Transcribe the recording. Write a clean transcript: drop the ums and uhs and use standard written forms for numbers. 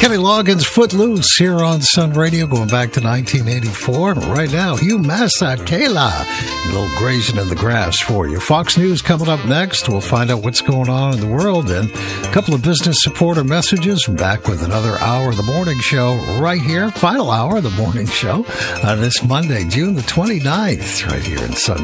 Kenny Loggins, Footloose, here on Sun Radio, going back to 1984. And right now, Hugh Masekela, a little grazing in the grass for you. Fox News coming up next. We'll find out what's going on in the world and a couple of business supporter messages. Back with another hour of the morning show right here. Final hour of the morning show on this Monday, June the 29th, right here in Sun